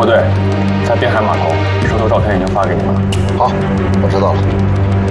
不对，在滨海码头，收头照片已经发给你们了。 好，我知道了。